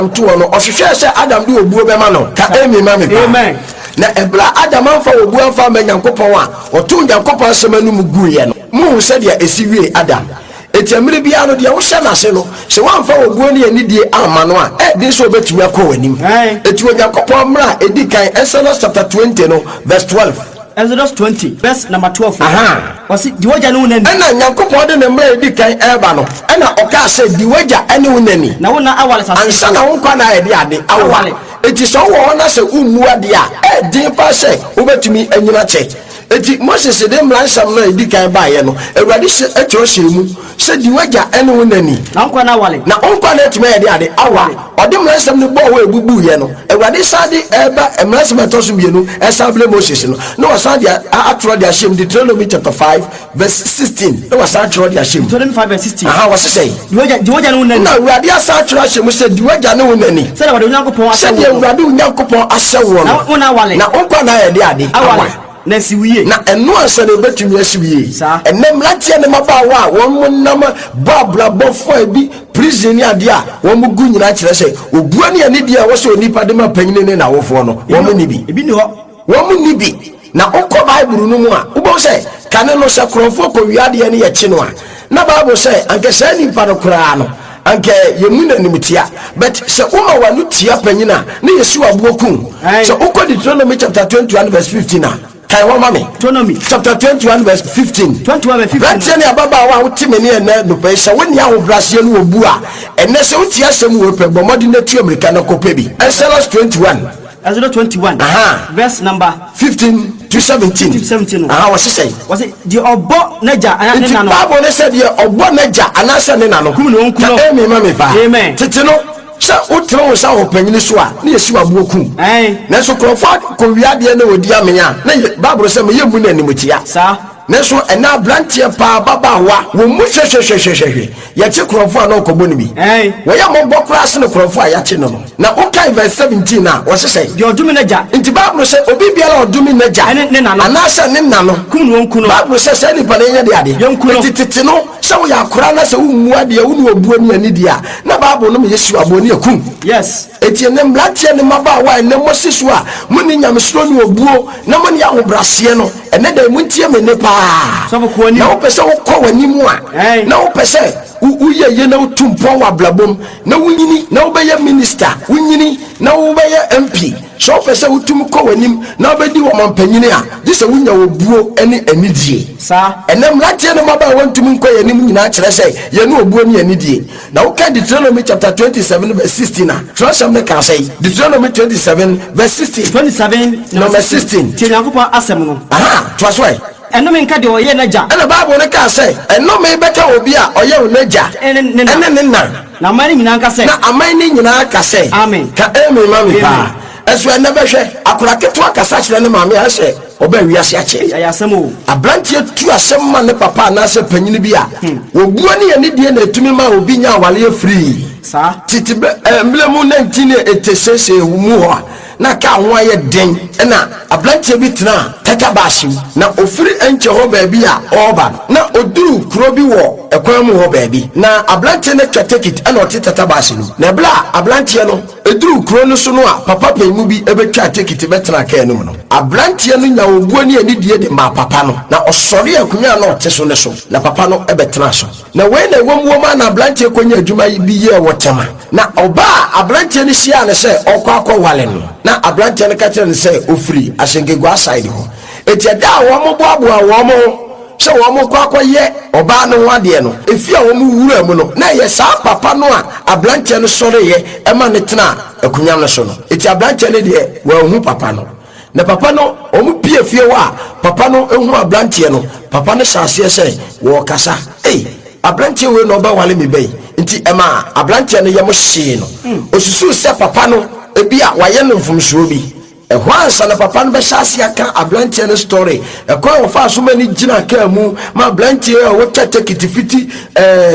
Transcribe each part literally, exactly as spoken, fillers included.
to no ohwehwe se Adam de obuo be ma no ka emi ma me amen na ebra Adam amfa obuo amfa ma Nyankopon a oto Nyankopon semanu mu guye no mu se dia esiwie Adam etiamire bia no dia wo hye na se no se wamfa obuo ne anidie amma no a e din so obetumi akọ wanim eti Nyankopon mra edikan Exodus chapter twenty no verse twelve. Exodus twenty verse number twelve. Aha. Wasi diwoja no nani. Ena Nyankopon de mra edikan eba no. Ena oka se diwoja ene unani. Na wona awale sase. Ansa na wonka na ede ade awale. Eti so wo na se ummu ade a e din pa se obetumi anyina che. Eti Moses de mlansam na edikan ba ye no. Ewrade se etro shemu se diwoja ene unani. Na wonka na awale. Na wonka na etumi ede ade awale. Ode mlansam ne bo wo ebubu ye no. Ewrade sade eba mlansam etoso bienu esable Moses no. No sade atro de ashem Deuteronomy chapter five verse sixteen. No sade atro de ashem Deuteronomy five verse sixteen. Aha wose say diwoja diwoja no nani. Na ewrade asa atro ashem se diwoja ne unani. Se na wade Nyankopon asa. Se de ewrade Nyankopon asa wo no. Na wona awale. Na wonka na ede ade awale. Na siwiye na eno ansa na betumi asiwiye enem latia ne mabawa won nam babla bofo abi prison ni ade a won mugu nyina kire se obua ne ani dia wo se onipa de mapanyine ne na wofo no won ni bi ebi ni ho won ni bi na okọ bible no mu a ubo se kane no se krofo ko wiade ne ye chi no a na bible se anke se ni pa no kra no anke yemuna nimtia but se uma wanu tia panyina ne yesu abuokun so okọ Deuteronomy chapter twenty-one verse fifteen na kai ho mame Deuteronomy chapter twenty-one verse fifteen twenty-one verse fifteen right ne ababa wa wotime ne na no pe se woni ahobrase no obu a enne se woti asem wo pe bomodi na tu America na kopa bi Exodus twenty-one Exodus twenty-one aha verse number fifteen to seventeen seventeen aha what she say was it the obo naja ana ne na no Bible ne said the obo naja anasa ne na no kum no nkuno amen mame fa amen tete no sa utro wo sa ho panyini so a na yesi wabuoku eh na so krofo ko wiade na wodi amenya na Bible say me yemu na nimutia sa na so ena blantie pa baba wa wo mu hwehwehwehwehwe ya che krofo a na okoboni bi eh wo ya mo bokra se ne krofo a ya che no no na okay verse seventeen na wo say the odumi naja inti Bible say obi biara odumi naja ne na no anasa ne na no kum no nkuno Bible say say ni pa na nya de ade tititi no se wo ya akora na se wo mu ade wo ne obuo ni ani dia na Bible no me yesu aboni akum yes eti ne mlatie ne maba wa ne Moses wa muni nyamesro ni obuo na muni ahobrase no ene da muntie me ne pa so ko ani na wo pese wo kọ wanimu a na wo pese uye ye na utumpo wa blabom na wunyini na wo beye minister wunyini na wo beye M P so pese utum kọ wanim na obedi wo mampanyini a dise wunya obuo ene anidie sa ene mlatie ne maba wa ntum nkọ yanim nyina kire se ye no obuo ne anidie na wo ka Deuteronomy chapter twenty-seven verse sixteen na trust me can say Deuteronomy twenty-seven verse sixteen twenty-seven number sixteen ti Nyankopon asem no aha trust why eno me nka de oye naja ene Bible ne ka say eno me beta obi a oye naja ene ne ene ne na na mani nyina nka say na amani nyina ka say amen ka amen mami pa esu ene behwe akura keto akasa kire ne mami a say oba wiase ache ya asem o abrantie tu asem ma ne papa na se panyini bi a obuo ne ye ne die na etumi ma obi nya awale free sa titi emblemu nineteen eighty-six mu ho na ka ho aye den na abrantie bi tena tata bashi na ofiri enche ho ba bi a oba na oduru kuro bi wo ekwan mu ho ba bi na abrantie ne ticket na otata bashi no na bla abrantie no eduru kuro no so no a papa pemu bi ebetwa ticket betena ka enu no abrantie no nya obuo ne ani die de ma papa no na osori akunya na ote so ne so na papa no ebetena so na we na ewom ma na abrantie konya adwuma bi ye wotema na oba abrantie ne hia ne se okwa akwa wale no na abrantie ne ka kire ne se ofiri asengegwa side ho etiada wo mo boaboa wo mo se wo mo kwa kwa ye oba no wade no efi a wo mo wura mu no na ye sa papa no a abrantie no sore ye e ma ne tena akunya no so no eti abrantie ne de wo hu papa no na papa no omu pie fie wa papa no ehu abrantie no papa no sase se wo kasa eh abrantie we no ba wale me bai nti ema abrantie no ye mo hye no osusu se papa no ebi a waye no mfumsuo bi ehwa ansa na papa no be sase aka abrantie no story ekwa wo fa so mani gina ka mu ma abrantie wo tete kitifiti eh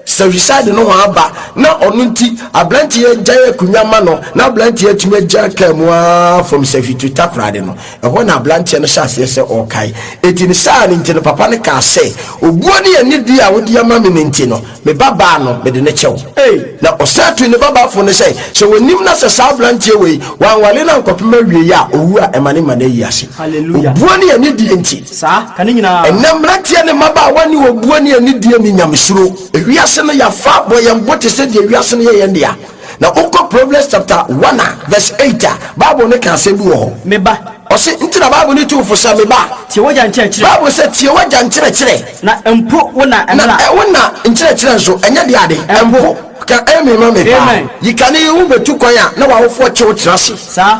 suicide no aba na onunti ablantie gyaye kunyama no na ablantie tuma gya kamua from Sefi to Takrade no e ho na ablantie no hyase se okai eti ni saa ni nti no papa ne ka se obuo ne ani di a wodi ama me nti no me baba no me de ne kyew eh na osatu ne baba fo ne se so wonim na se saa ablantie we wanwale na nkopema wie ya owu a emane mane yi ase hallelujah obuo ne ani di nti saa kan nyina enamratie ne maba wani obuo ne ani di ni nyamsuro ewiase no ya fa boy mbote se de ewiase no ye ndia na oko Proverbs chapter one verse eight Bible ne kan se bi wo meba o se ntina Bible ne tu fo sa meba tie waja nkyere kyere Bible se tie waja nkyere kyere na empo wona emra na wona nkyere kyere nso enya de ade empo ka emi ma me ba yikane wu betu kwan a na wa wofo kyew kyerase sa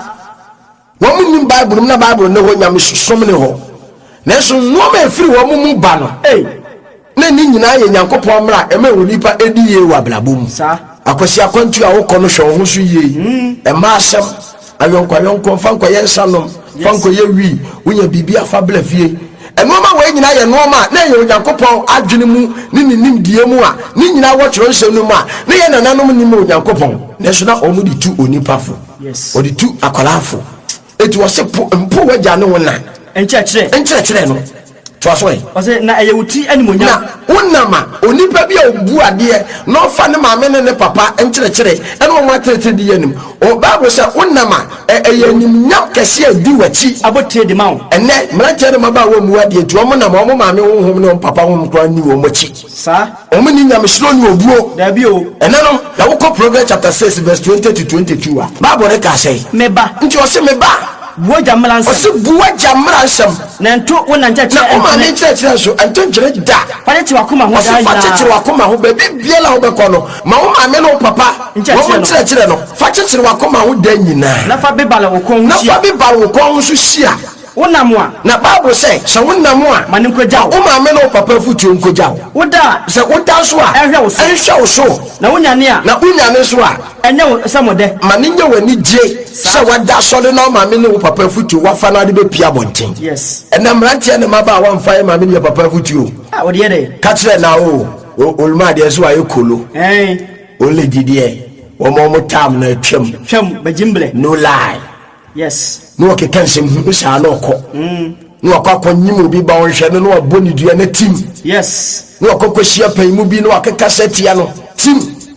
wo mu Bible na Bible ne ho nyam susom ne ho na so no ma free wo mu ba no eh na ni nyina ye Nyankopɔn mra ema wonipa edi ye wa blabom sa akwasi akwantu a wokɔ no hwɛ ho so yie e ma asɛm ayɔnkɔ ayɔnkɔ fanko yɛ nsanom fanko yɛ wi wonya bibi afa bla fie enoma we nyina yɛ noma na yɛ Onyankopɔn adwene mu ni nim die mu a ni nyina wɔkyerɛ nsɛm no mu a ne yɛ nananom nim Onyankopɔn na so na ɔmo di tu onipa fo yes ɔdi tu akwalafo eti wɔ se mpo wagya ne wona enkyere kyere enkyere kyere no twasoi ose na eye wuti animonya na wonama onipa bi a obu ade no fa ne maame ne ne papa enkyere kyere ene wo matete di yanim o Bible say wonama eye animnya kese adi wachi abotie de mawo ene mrante ne maba wo mu ade tu o mo na mo maame wo hom ne papa wo mkra ni wo machi sa o mo ni nyamesro ni obuo da bi o ene no na wo ko Proverbs chapter six verse twenty to twenty-two a Bible ne ka say meba nti o se meba buoja mlansam o se buoja mlansam na nto wona nkyere na o ma ne nkyere kyere so ento nkyere da fane ti wakoma ho da fa kyekere wakoma ho ba bibiela ho bekɔ no ma wo ma me no papa wo nkyere kyere no fa kyekere wakoma ho da nyina na fa bibala wo kon na fa bibala wo kon so hia wona mo a na Bible say sɛ wona mo a ma ne nkogya wo ma me no papa futuo nkogya wo woda sɛ woda so a ɛhwɛ wo so ɛhwɛ wo so na wonya ne a na wonya ne so a ɛnyɛ wo samode ma ne nya wani gye sɛ wada sɔre na ma me no papa futuo wafa na de be pia bonten yes ɛna mrantie ne maba wa mfa ma me no papa futuo ah wode yede ka kyerɛ na o olma de so ayi kolo eh o le didie o mo mo tam na twam twam bajimble no lie yes no ke kansem hu sa na okɔ mm no akɔ nyim obi ba won hwɛ no no aboni dua na tim yes no akɔ hia pan mu bi no akeka setia no tim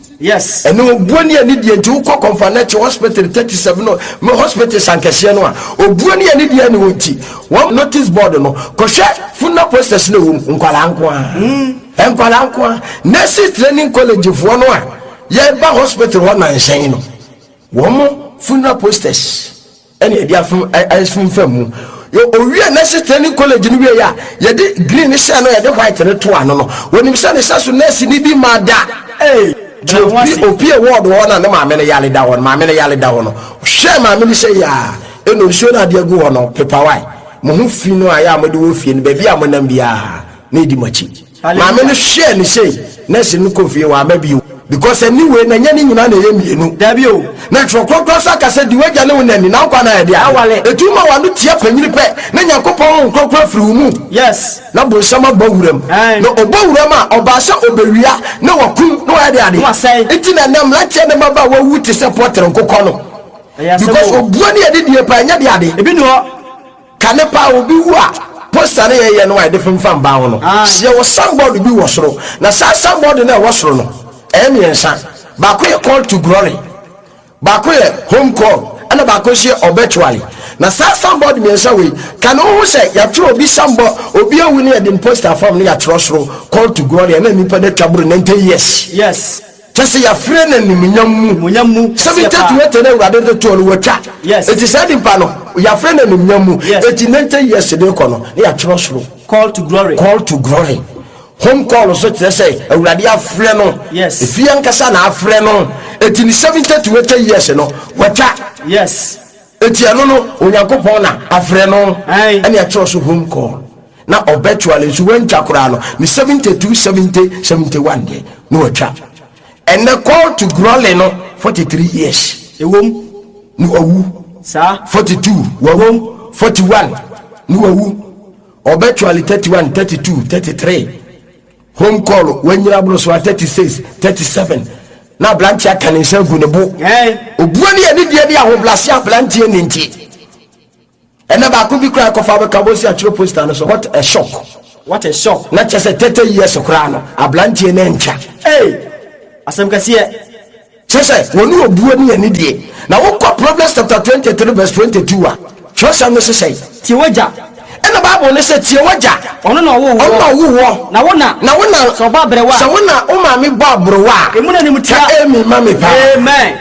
yes eno buoni ani die nti ukɔ Comfort hospital thirty-seven no me hospital sankese no a obuoni ani die ne wonti one notice board no kɔhwɛ funeral posters no nkwala nko a mm nkwala nko a nurse training college fo no a ye ba hospital ho na nhyɛn no wɔn funeral posters ɛne yɛde afom asfom famu yo owie nurse training college no wie ya yɛde green ne hyɛ no yɛde white ne to ano no wɔnim sɛ ne sɛ so nurse ni bi ma da eh opi e word wona ne maame ne yale da won maame ne yale da won hwe maame ne say ya eno nsuo na de agu wono pepa wai mo hu fi no aya mo de wo fie ne ba bia mo nam bia ne di machi maame ne hwe ne say na se no kofie wa ma bi because anyway na nya ni nyina na ye mienu da bi o na trokro sa ka se di wagya ne wonani na kwa na ye dia awale etuma wa no tie panyini pe na Nyankopɔn nkrokro firi mu yes na bo sama bawuram na obawuram a obasa obewia na wakum na wa de ade enti na nam latie ne maba wa wuti se portrait nkokɔ no because obuo ne yede die pa nya de ade ebi no kane pa obi wu a poster ne ye ye no wa de fimfam ba ho no ye wo somebody bi wo soro na sa somebody na wo soro no emiensa ba ko ye call to glory ba ko ye home call ana ba ko she obituary na sa somebody miensa we kan o say ya tro obi sambo obi awu ne de poster form ne ya tro soro call to glory na nipa de twabro ninety years yes tese ya frɛ na nimunyam mu munyam mu seventy-two wete na urade de to no wata yes eti sadi pa no ya frɛ na nimunyam mu eti ninety years de ko no ya tro soro call to glory call to glory home call so tse say urade afrɛ no yes efie nkasa na afrɛ no eti ni seventy-two wete years no wata yes eti ano no Onyankopɔn na afrɛ no ene ya tro so home call na obitually so wenta kora no ni seventy-two seventy seventy-one de no wata and the call to glory no forty-three years ewom no awu sa forty-two wawom forty-one no awu obitually thirty-one thirty-two thirty-three home call when you are so thirty-six thirty-seven na blanti akane nsa gu ne bo eh obuani eni die dia ho blase a blanti eni nti ena ba ko bi kra ko fa ba ka bo si a chiro poster no so what a shock what a shock na chese thirty years kra no a blanti eni ntia eh asem ka sie chese wonu obuani eni die na wo ko Proverbs chapter twenty-three verse twenty-two a chose no se ti waja ena Bible ne se tie waja ono na wo ono na wo wo na wona na wona so ba brewa so wona o ma me ba browa emu na nim tia emi ma me pa amen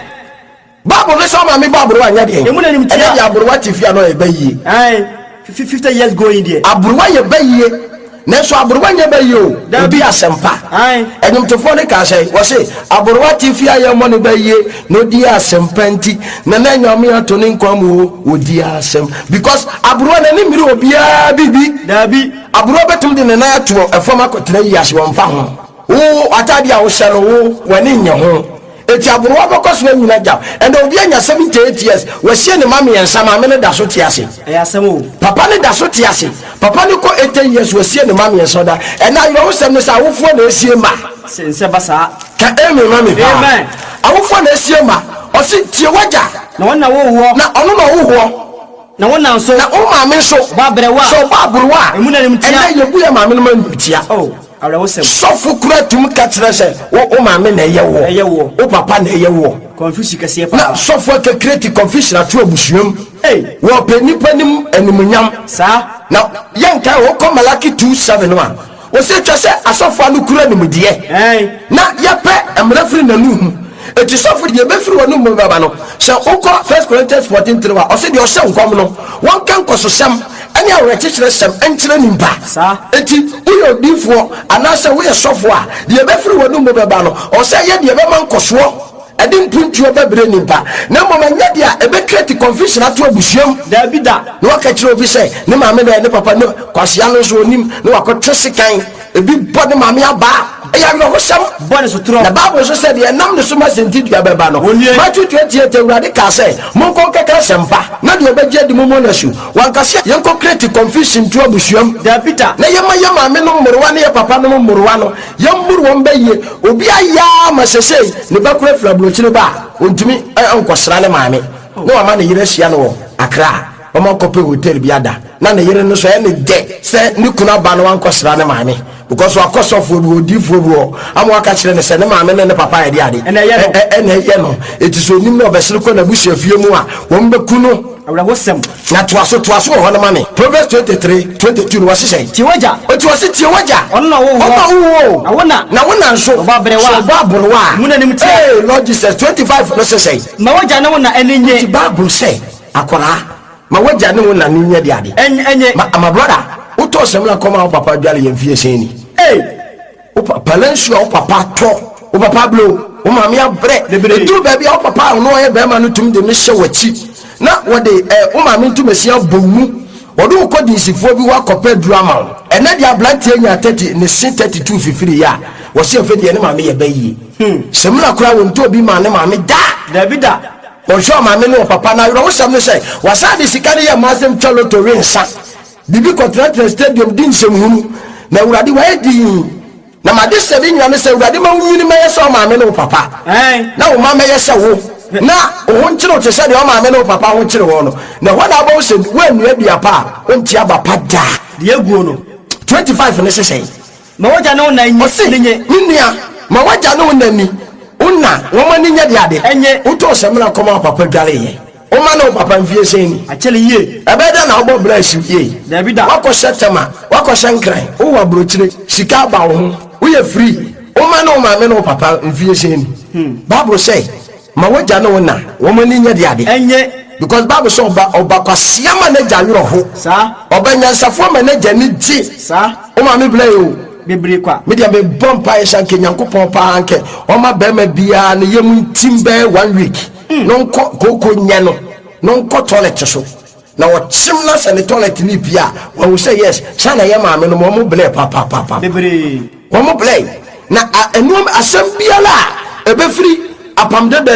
Bible ne so ma me ba browa nya de emu na nim tia e ya browa tifia no e bayi eh fifty years going there abrowa ye bayi ne so abrowa nya bayi o obi asempa eh enyum tofo ne ka sei wo se abrowa tifia ye mo ne bayi no di asempa nti na na nyame ato ne nkwamu o di asem because abrowa na ni miri obi a bibi dabi abrowa betum de ne na ato efom akotra yi ase won fa ho wo atade a wo hyere wo wani nye ho eti abrowa bokoso nyina ja and obi anya seventy-eight years wo sie ne mame yensa mame ne da so ti ase eh asem o papa ne da so ti ase papa ne ko eighty years wo sie ne mame yensa da and na yo sem ne sa wofo na esie ma sense basa ka emi mame amen awofo na esie ma o se tie waja na wona wo wo na ono na wo ho na wona nso na o mame so ba brewa so ba abrowa emu na nim tia and na yebu ya mame no ma tia oh awre wo sem sofo kura tum ka kire se o mame na ye wo eye wo o papa na ye wo confuse ka sie na pa sofo ka create confusion atu abusuam eh wo pe nipa nim animunyam sa na yanka wo ko Malaki two seven one wo se twese asofo anu kura nimdie eh na yepe emrefri na nuhu eti sofo de befri wonu mu baba no se ukọ First Corinthians fourteen three wa o se de o se nkom no won kan kososem ani awre chechire sem enchire nimpa sa eti uyo difo anase wo ye sofo a de befri wonu mu baba no o se ye de be man koso edi mpuntuo bebre nimpa na moma nya dia ebe create confusion ato abusuam dabi da no akachire obi say ne maame na ne papa no kwasia no so onim no akotese kan ebi body maame aba eya no hosam bone so tro na Bible so said ye nam ne so ma senti dua beba no Matthew twenty-eight urade ka say mon kon keka sempa na de obeje di momo na su wan ka say yen ko create confusion to abusuam dabi da na yema ye maame no murwa ne ye papa no murwa no yem murwo mbaye obi aya ma sesei ne bakura flablochire ba ontumi ankosra ne maame no ama ne yire hia no Accra o ma kope hotel bi ada na ne yire no so e ne de se ne kuna ba no ankosra ne maame because wa kosofo bi odifo bi o amwa ka kire ne se ne maame ne ne papa ye de ade ene ye no ene ye no eti so nim no besere ko na buhia fie mu a wo mbeku no awre wo sem na toaso toaso ho na mame Proverbs twenty-three twenty-two wa sesei ti waja oti wa se tie waja ono na wo wo ono wo na wona na wona nso ba brewa so ba brewa mu na nim tia eh Lord Jesus twenty-five no sesei ma waja na wona enenye ti Bible say akora ma waja ne wona ninye de ade enye ma my brother uto semla koma papa dwale ye fie seni eh o papa lensu o papa to o papa blow o ma me abre edu ba bia o papa no ye be ma no tum de me hye wachi na wode eh o ma me tum esia bomu wode ko dinsifo bi wa kopa drama ene dia blantie nya thirty ne sin thirty-two fifiri ya wo se fe de ne ma me ye bayi hm semla kura won to bi ma ne ma me da dabi da o jo ma me no papa na wo sam ne say wasa de sikari ya masem cholo to rensa bibi contract stadium din semhunu na urade wa edi na made sebi nya ne say urade ma wunyini ma yeso ma me no papa eh na wo ma me yese wo na o ho nkire o tese de o ma me no papa ho nkire wo no na ho na ba wo se wo anu adua pa o ntia ba pa da de eguo no twenty-five ne sesei ma waja na wona enye nenye ninia ma waja na wona ni una wo ma ninya de ade enye uto semna koma papa dware ye o ma na papa mfie seni achele ye ebeda na obo bless ye dabi da wako setema wako shankran o wa brochire sika ba wo ho wo ye free o ma na o ma me na papa mfie seni Bible say ma waja na wona wo ma ninya de ade enye because Bible say oba oba kwasia ma na jawiro ho sa oba nyansafo ma na jani ji sa o ma me play o bibiri kwa media me bompa e shanke nyankopon pa anke o ma be ma bia na yem timbe one week no nko koko nya no no nko toilet so na wo chim na se ne toilet ni bia wo say yes chana ye ma me no mo ble pa pa pa pa bibiri wo mo ble na enu asem bia la e be free apam de danum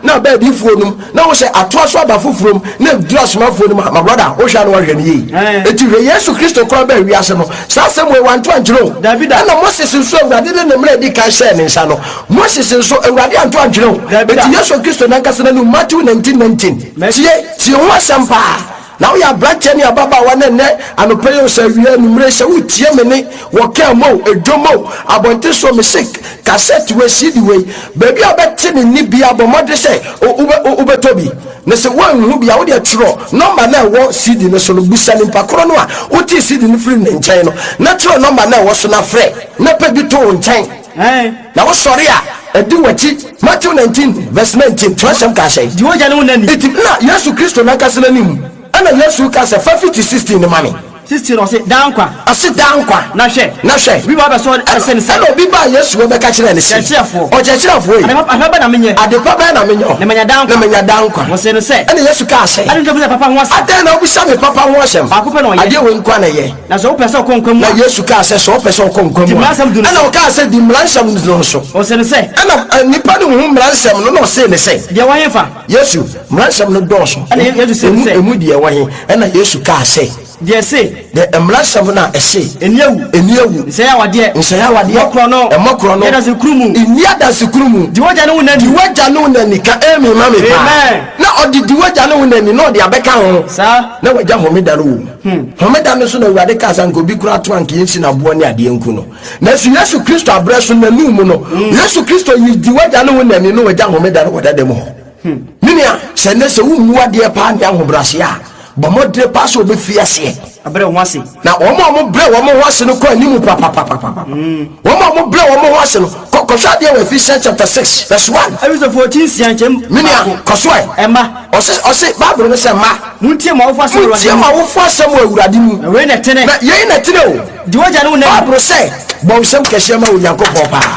na ba di fuonum na wo se atoa so aba fufurom na dress ma fuonum my brother wo hwa no wa hwe ne yi eti hwe Yesu Kristo kro ba wi ase no sa semwe wanto anjiro na Moses nso awurade de ne mra di ka share ne nsa no Moses nso awurade anto anjiro eti Yesu Kristo na nkasa na no Matthew nineteen nineteen tie tie ho asampa now ya branch any ababa wane ne anope yo se wi numre se utie me ne wo ka mo edomo abonte so me sick cassette we C D we baby abete ne ni bia bomode se ubetobi ne se wan hu bia wo de tro number na wo C D no so no busa ni pakoro no a uti C D ni free ne nchen no na tro number na wo so na frɛ na pe bi to nchen eh na wo sori a edi wati Matthew nineteen verse nineteen twasem ka say di wo ja ne wonani eti na Yesu Kristo na kasela nim ana Yesu ka say fifty sixteen ni mami sixteen o say dan kwa ase dan kwa na hwe na hwe bi ba be so esen se ana obi ba Yesu we be ka kire ne se chefo o chefo e ana ba na menye ade pa ba na menyo na menya dan na menya dan kwa wo se no se ana Yesu ka say ana ndobu papa ho ase ade na obi sa me papa ho asem ba ko pe no ye ade we nkwa na ye na so pese okonkwamu na Yesu ka say so pese okonkwamu ana o ka say di mlansam no so wo se no se ana nipa no hu mlansam no no se ne se de wa hefa Yesu mlansam no do so ana Yesu se se emu de wa he ana Yesu ka say de se de mlansam na ese eniawu eniawu nse ya wade nse ya wade mokro no e mokro no ya da se kurumu inia da se kurumu di woja ne wonani di woja ne wonani ka emi mami pa amen na odi di woja ne wonani no de abeka ho sa na waja homeda ro hmm homeda no so na urade ka san ko bi kura to anke yesi na bo ne ade enku no na si Yesu Kristo abreso na numu no Yesu Kristo yi di woja ne wonani no waja homeda ro wada dem ho hmm minia se ne se wu muade pa ande ahobrase a bomodre paso be fiase abre ho ase na omo omo bre omo ho ase no ko animu papa papa papa mm omo omo bre omo ho ase no ko ko hwa de Ephesians chapter six verse one Ephesians fourteen sianchem minia ko so ai ema ose ose Bible no say ma muntie ma wo fa se muntie ma wo fa se mo awurade mu na we na tene na ye na tene o di woja ne wonani Bible say bo sem kese ma wo yakobɔ pa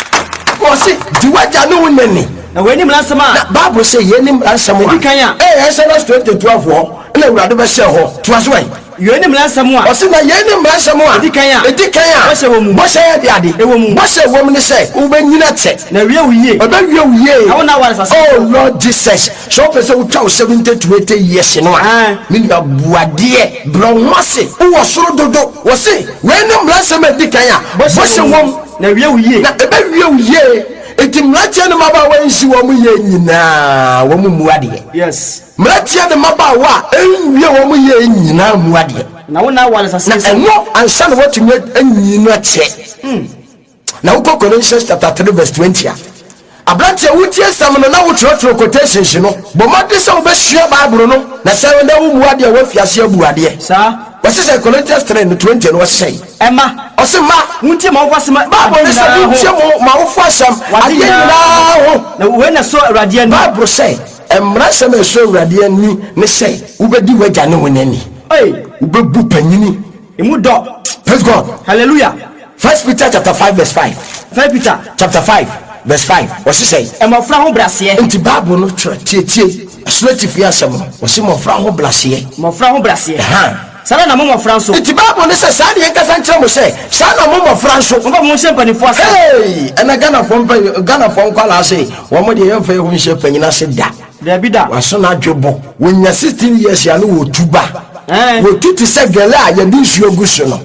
ko se di woja ne wonani na we ni mlansama na Bible say ye ni mlansama eh Exodus twenty twelve ho na awurade be se ho to aso ai yo ni mlansam a o se na ye ni mlansam a edikan a edikan a bo se wo mu bo se ye de ade e wo mu bo se wo mu ni se wo be nyina che na wie wiye o be wie wiye na wona wa sase oh Lord Jesus so person wo twa seventy to eighty years no a me ni abuade bro wase wo soro dodo wo se we ni mlansam edikan a bo se wo na wie wiye na e be wie wiye eti mlatia ne maba wa nsi wo mu ye nyina wo mu muade yes mlatia ne maba wa enwie wo mu ye nyina muade na wona wa sase na enwo ansa ne what me anyina che mm na wo Colossians chapter three verse twenty a abrantia wutie sam no na wo trotro quotations no bomade se wo be hia Bible no na se wo da wo muade wo fiase abuade sa what's say Colossians three twenty no what say ema o se ma muntie ma wo fa se ma Bible say muntie ma wo fa sam ade nyina ho na we na so awurade ani Bible say emra se me so awurade ani ne say wo be di waja ne wonani eh wo be bu panyini emu do praise God hallelujah First Peter chapter five verse five First Peter chapter five verse five what she say ema fra ho brase enti Bible no tie tie asolati fi asem no wo se mo fra ho brase mo fra ho brase ha sala na mo mo fra so enti Bible no say sa de kasa nkyere mo say sa na mo mo fra so mo mo hye panifo ase hey ana Ghana fo mpa Ghana fo kwala ase wo mo de ye fa ho hye panyina se da da bi da waso na dwebo wonya sixteen years ya no wo tuba eh wo tuti se gele a ye di nsuo guso no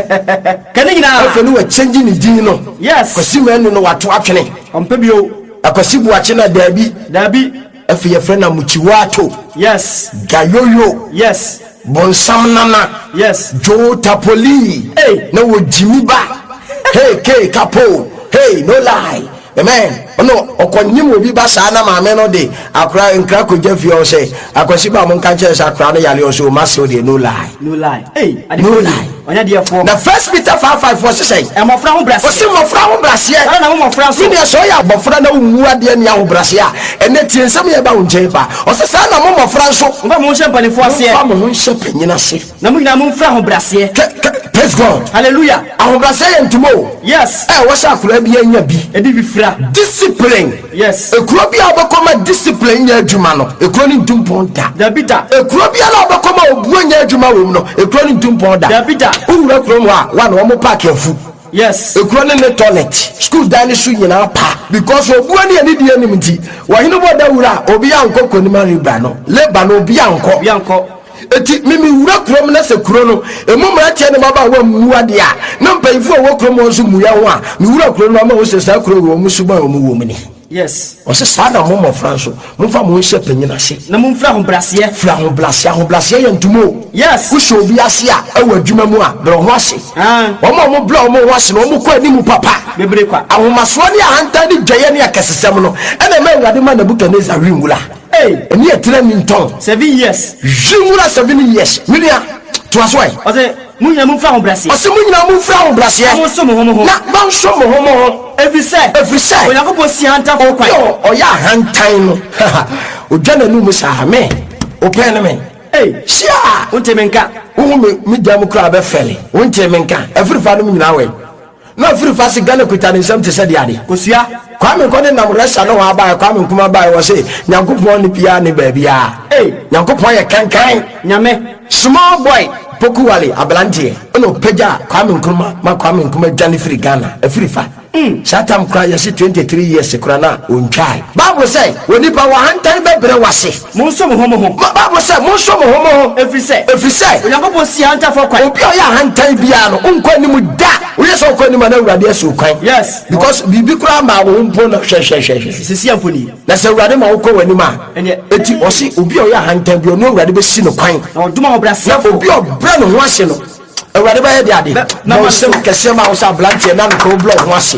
kane nyina afa no wa change ni din no yes kwasi menu no wato atwene ompa bio akwasi buache na dabi dabi afi ye frena muchiwato yes gayoyo yes bonsam nana yes jo tapoli hey na wo jimi ba hey k kapo hey no lie amen ono okonyim obi ba sa na ma me no de akra nkra ko jafi o se akwasi ba mo nka che sa akra no yale o so ma se o de no lie no lie hey no lie onya de fo na First Peter five five four say e mo fra ho brase o se mo fra ho brase sala na mo mo fra so ni so ya bofra na wu ade ne ho brase a ene tie nsem ye ba wo nche ba o se sa na mo mo fra so mo mo hye panifo ase fa mo hye panyina se na mo nyina mo fra ho brase praise God hallelujah aho brase ye ntimo yes eh wo sa akura bi anya bi e di bi fra discipline yes ekuro bi abakoma discipline nya adwuma no ekuro ni ntumpon da da bi da ekuro bi ala abakoma obuo nya adwuma wo no ekuro ni ntumpon da da bi da uwura kuro mu a wa na wo park afu Yes. Ekuro ne ne toilet. School dining su nyina pa because obu ani ani die nim nti. Wa hinu bo da wura obi anko konima riba no. Leba no obi anko. Obi anko. Eti mimi wura kuro na se kuro no. Emu mra tie ne baba wa mu ade a. Na mpanyifo wo kuro mo nso mu ya ho a. Mi wura kuro no ma wo se sa kuro wo mu suba wo mu wo mu ni. Yes. Ose sada mo mo Franso. Mo fa mo hye panyina hye. Na mo mfra ho brase. Fra ho brase, ho brase ye ntumo. Yes. Ku hye obi ase a e wa adwuma mu a bro ho ase. Ah. Omo mo blo mo ho ase no mo kwa ni mu papa. Bebre kwa. Ahomaso ni ahanta ni dwaye ni akesesem no. E na ma Awurade ma Nebukadnezar winwula. Hey. Eni etre mi nton. seven years. Winwula seven years. Minia. To aswai. Ose munya mo mfra ho brase. Ose munyina mo mfra ho brase. Mo so mo ho mo ho. Na ba so mo ho mo ho. Every say. Every say. Onyakopo si hanta fo kwan. Yo, oya hantan no. Odwana nu musa me. Open me. Hey, Sia. unte menka. Wo me me jam kra be fele. Wonte menka. Every fa no nyina we. Na every fa si Ghana kuta ne nsam te se de ade. Kosua. Kwa me kone nam resa no wa ba kwa me kuma ba wo se Nyankopon ni pia ne ba bia. Hey, Nyankopon ye kankan. nyame. Small boy Pokuwale ablante. Ono peja kwa me nkuma ma kwa me nkuma jani free Ghana. Every fa. Mm. Satam kwa yesi twenty-three years kura na ontwai. Bible say woni pa wa hantan bebre wase. Mo so mo ho mo ho. Bible say mo so mo ho mo ho. Every say. Every say. Onyakopo si hanta fo kwan. Obi o ya hantan bia no unkwa ni mu da. Wo yeso unkwa ni ma na Awurade asu kwan. Yes. Because bibi kura ma wo mpo na hwe hwe hwe. Sisi amfoni. Na se Awurade ma wo ko wani ma. Ene Eti osi obi o ya hantan bia no Awurade be si no kwan. na oduma ho brase. Na obi o bra no ho ase no. Awurade ba ye de ade. Na wo sem kese ma wo sa blante na no ko blo ho ase.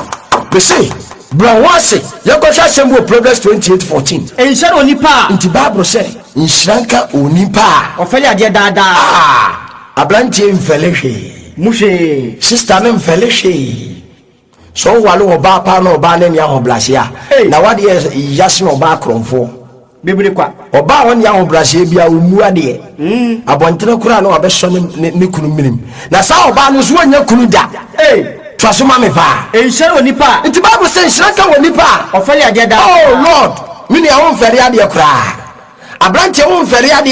Be say bro wase yakosha sembo Proverbs twenty-eight fourteen. Enshare onipa. Nti Bible say inshranka onipa. Ofele ade dada. Ah, ablantie mfele hwe. Mushe. Sister ne mfele hwe. So wale oba pa na oba ne nya hoblase a. Na wade yase na oba kromfo. Bebre kwa. Oba won ya hoblase bia omu ade. Mm. Abontere kura na obeso ne ne kunu minim. Na sa oba no so anya kunu da. Hey. Twasoma me pa. Enshare onipa. Nti Bible say inshranka wonipa. Ofele ade dada. Oh Lord, mini awon fere ade kura. Abrante won fere ade.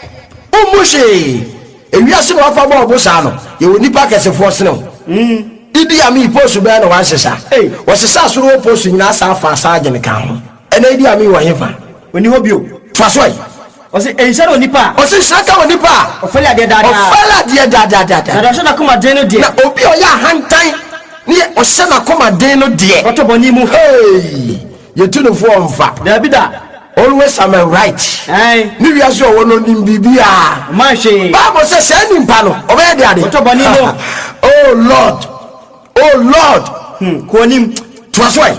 Omushe. Ewiase no afa bo obosa no. Ye wonipa kesefo sene. Mm. Idi ami post be na wan sesa. Hey, wo sesa so ro post nyina sa afa asa agene kan ho. Ena idi ami wo hefa. Oni hobio. Twasoi. Ose enshare onipa. Ose inshranka wonipa. Ofele ade dada. Ofele ade dada dada. Na dasho na kuma den no de. Na obi o ya hantan ni o se na koma den no de. Oto boni mu. Hey, you tunu fo onfa. Da bida. Always am I right. Hey. Ni wi aso wo no nim bibia. Manche. Bible says say nimpa no obe de ade. Oto boni mu. Oh Lord. Oh Lord. Hmm, ko nim. Twasoi.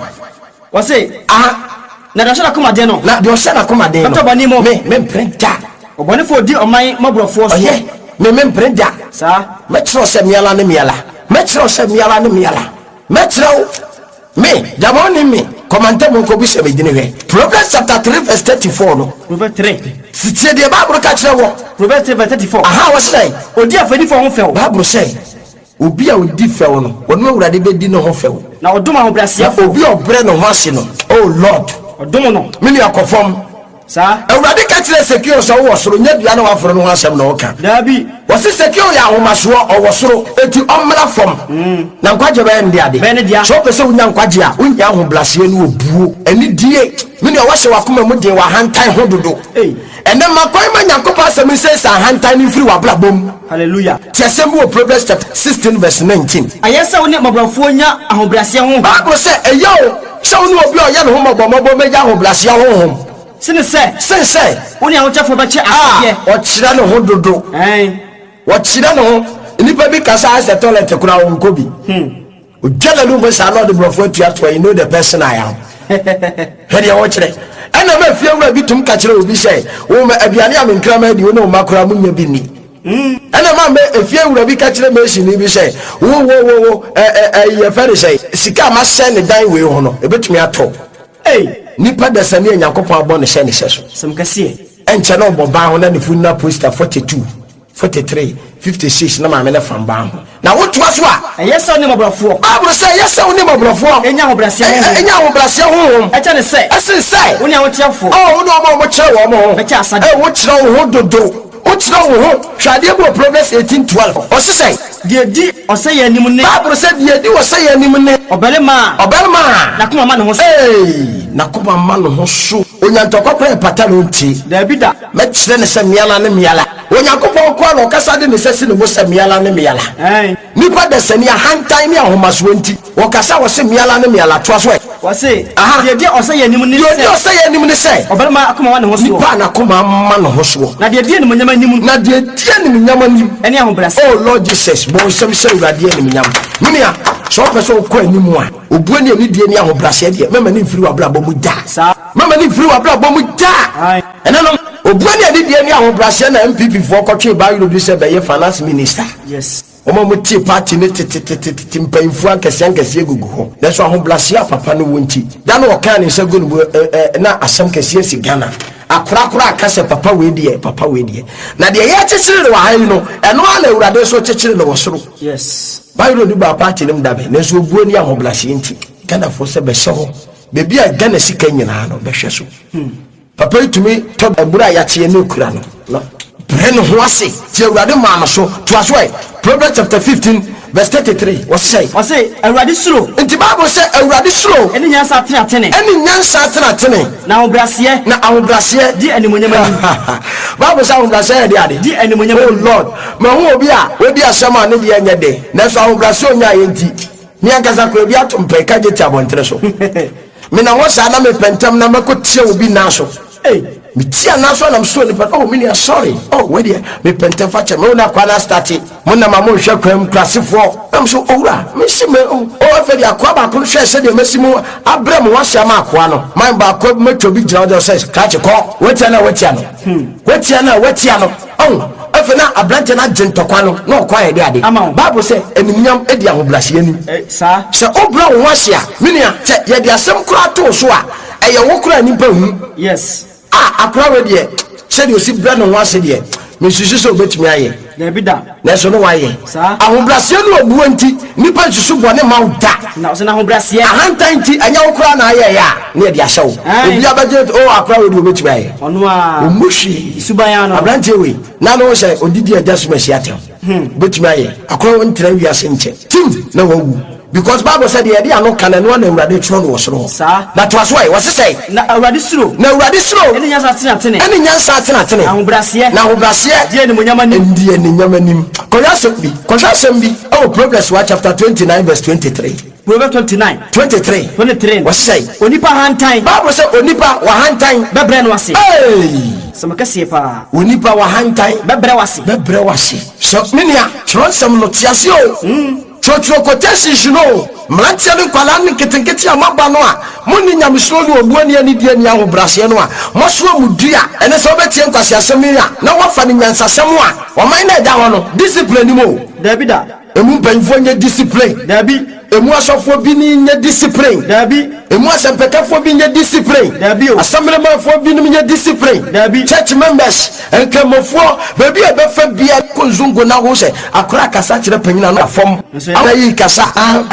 Ose Ah, na dasho na kuma den no. na de o se na koma den no. Oto boni mu. Me me prenta. Obone fo di oman mabrofo so. Oye, me me prenta. Sa. Me tro se miala ne miala. Me tro se miala ne miala. Me tro me jamoni me. Komante mo ko bi se be dine hwe. Proverbs chapter three verse thirty-four no. Proverbs three. Sitie de Bible ka kire wo. Proverbs three verse thirty-four. Aha, what say? Odi afani fo ho few. Bible say obi a odi few no, wono Awurade be di no ho few. Na oduma ho brase. Obi obre no ho ase no. Oh Lord. Odum no. Mini akofom. Sa. Awurade ka kire secure so wo soro nya dua na wa foro no ho asem na wo ka. Dabi. Wasi secure ya ahomaso owo soro eti omra fom. Na nkwaje be ndi ade. Be ne dia. So pese unya nkwaje a unya ho blase no obuo. Ani die. Mini o wahye wakoma mu de wa hantan ho dodo. Hey. Ene makoy ma nyakopa asem se sa hantan ni free wa blabom. Hallelujah. Tiasem wo Proverbs chapter sixteen verse nineteen. Ayesa woni mabrofo nya ahobrase ho. Bible say eyo so no obi o ya no ho mabomobo meja ho blase ho ho. Sine se. Sen say Woni ahochafo be che ah asye. o chira no ho dodo. Eh. O chira no nipa bi kasa as the toilet kura won ko bi. Hmm. O jala lu be sa no de brofo tua to you know the person I am. Hede o chire. Ana ma fie wura bi tum ka chire obi say wo ma aduane am nkrama di wo no makura munya bi ni. Hmm. Ana ma me efie wura bi ka chire me shi ni bi say wo wo wo wo eh eh ye fere say sika ma send dan we ho no e betumi ato. Hey. Nipa da sane Nyankopon abon ne hye ne hye so. Sem kase. Enche no boba ho na ne funna poster forty-two, forty-three, fifty-six na ma me na fam ba ho. Na wo to aso a Ayesa woni mabrofo. Bible say yes woni mabrofo. Enya ahobrase ho. Enya ahobrase ho. Echa ne se. Esen say Woni ahochafo. oh woni o mo mo kire wo mo ho. Be cha asade. Eh wo kire wo ho dodo. Which no ho hwade bo Proverbs eighteen twelve. Osese die di oseye anim ne Bible said die di oseye anim ne obelema obelema na kuma ma no ho eh na kuma ma no ho so onyantokopre pata no nti da bi da me kire ne se miala ne miala onyankopon ko no kasa de ne sesi ne wo se miala ne miala eh nipa de se ne hantan ne ahomaso nti wo kasa wo se miala ne miala to aso wase die di oseye anim ne se die oseye anim ne se obelema akuma ma no ho so nipa na kuma ma no ho so na die die ne munyama anim na die die ne munyama anim ene ahobrase oh Lord Jesus bo sem se urade ne munyama munia so person ko animu a obuo ne ani die ne ahobrase de mema ne mfiri wabra bo mu da sa mama ni free wabra bo mu da ena no obuo ne ani die ne ahobrase na M P P for kotwe ba you do say be finance minister yes omo mu ti party ne tete mpamfu ankese ankese egugu ho that's why ahobrase papa no wonti da no okan ne se gonu na asem kese si Ghana akura kura akase papa we die papa we die na de ye chichire wa han no eno ala urade so chichire no wosoro yes bayro di ba party nim dabe na so obuo ni ahobrase nti Ghana fo se be hye bebi a Ghana sika nyina no be hwe so papa itumi to abura ya tie ne kura no no breno ho ase ti awurade ma no so to aso e Proverbs chapter fifteen verse thirty-three what say what say awurade suro nti Bible say awurade suro eni nyansa atene atene eni nyansa atene atene na ahobrase na ahobrase di animonyama ni Bible say ahobrase de ade di animonyama oh Lord ma ho obi a odi asama ne de anya de na so ahobrase onya yenti mi angaza ko obi atompe ka je ti abontre so me na wo sa na me pentam na makotie obi na so eh me tia na so na mso ni pa oh me sorry oh we dey me pentam fa che me na kwa na start mo na ma mo hwe kwam klasefo am so owura me si me oh afa dia kwa ba ko hwe se de masimu abram wasa ma kwa no man ba ko meto bi gira de say ka che ko wetia na wetia no wetia na wetia no oh afa na abrante na gentokwa no na okwa ye de ade Bible say enimnyam edi ahobrase ani eh sa se obra wo hye a menia che ye de asem kura to so a eye wo kura nipa hu yes ah akura we de che de osi bra no hase de me susu so betumi aye da bi da na so no waye ahobrase no obuo nti nipa susu bone ma uda na so na ahobrase ahantan nti anya wo kura na aye ya na de ahye wo obi abaje oh akura we de betumi aye ono a omushi subaya no abrante we na no say odidi adasuma siatem betumi aye akura won tra wi ase nche tim na wawu because Bible said the idea no can no na urade tro no wosoro that was why was say na urade suro na urade suro eni nyansa atene atene eni nyansa atene atene ahobrase na ahobrase die ni munyama ni die ni nyama nim koyaso bi koyaso bi oh Proverbs chapter twenty-nine verse twenty-three Proverbs twenty-nine twenty-three twenty-three was say onipa hantan Bible say onipa wa hantan bebre no ase hey samakase pa onipa wa hantan bebre wase bebre wase so menia tro sam no tiase o Chotro quotation shino mlantia ni kwala ni ketenketi amaba no a muni nyamsoro ni obuo ni ani die ni ahobrase no a moso mudua ene so betie nkwase asem ya na wafa ni nyansasem a oman na da ho no discipline ni mo dabi da emu panfo nye discipline dabi emu asofo bi ni nye discipline dabi emu asempekafo bi nye discipline dabi o assemblemafo bi ni nye discipline dabi church members enkemofo baby e be fa bia konzungo na ho se akora kasa kire panyina no afom ayi kasa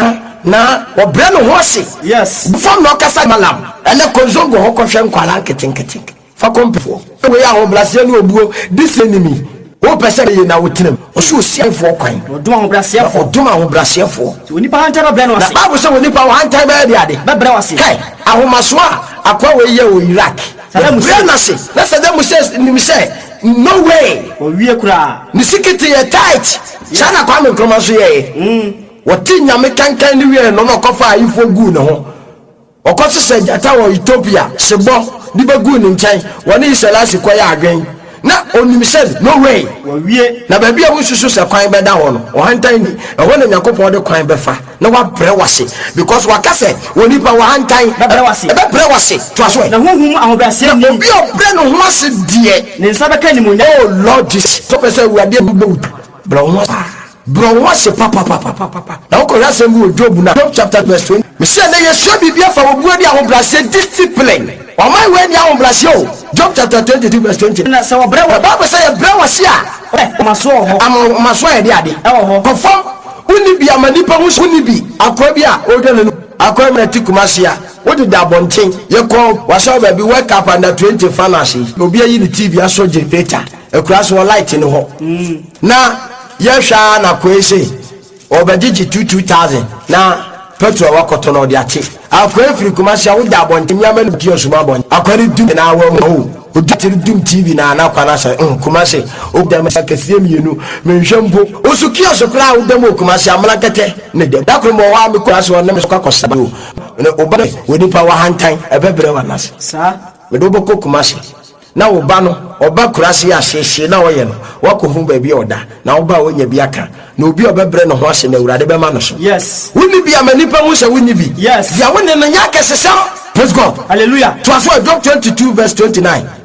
na obre no ho se yes before no kasa malam ene konzungo ho ko hwe nkwala nketenkete fa kompefo we ya ho blase ni obuo this enemy o pese ye na wotinam o so siafo kwan odum ahobrasefo odum ahobrasefo onipa hantan no bre no ase na babu se onipa wo hantan ba de ade bebre wase kai ahomaso a akwa we ye o Iraq bre na se na se dem se ni se no way o wie kura ni sikiti ye tight sana kwa me kroma so ye mm woti nyame kankan ni wie no no kofa ayifo gu ne ho okoso se jata wo Ethiopia sebo di ba gu ni nkan woni iselasi kwa ya adwen na onim said no way wo wie na ba bia wo susu se kwan be da ho no o hantan ni e ho na yakopon de kwan be fa na wa bre wase because wakase woni pa wa hantan be bre wase be bre wase to aso na honhum ahobrase ni obi obre no ho ase die ne nsa be kan ni munya oh Lord Jesus to pese we ade bu bro ho bro wase papa papa papa na ko ya se mu Job na Job chapter verse twenty me say na yesu bibia fa obuo di ahobrase discipline o mai we ni ahobrase o Job chapter twenty-two verse twenty na se wo bre wo Bible say e bre wase a o maso ho am maso e de ade e ho confirm uni bi amanipa hu uni bi akwa bi a o de no akwa me tikumase a wo de da bonten ye ko wasa ba bi wake up under twenty fantasy obi ayi ni T V aso generator ekura so light ni ho na yehwa na kwese obediji two thousand na petrol wakoto no de ate akwa free commercial wo da bonte nyama no kioso ma bon akwari dum na awo ho oditiri dum tv na na kwa na say um commercial o da ma kasie mienu menhwempo osu kioso kra wo da mo commercial amla kete ne de da kro mo wa me commercial na me so kwakosa o ne oba we ni pa wa hantan ebebre wa nas sa we do boko commercial na oba no oba kurase ya hyehye na oye no wakohu ba bi oda na oba onya bi aka na obi obebre no ho ahye na urade be ma no so yes woni bi amanipa mu se woni bi yes ya woni no nya kesesa praise God hallelujah to aso Job twenty-two verse twenty-nine